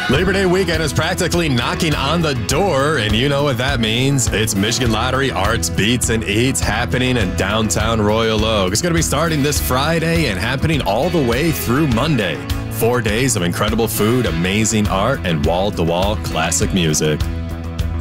Labor Day weekend is practically knocking on the door, and you know what that means. It's Michigan Lottery Arts, Beats, and Eats happening in downtown Royal Oak. It's going to be starting this Friday and happening all the way through Monday. 4 days of incredible food, amazing art, and wall-to-wall classic music.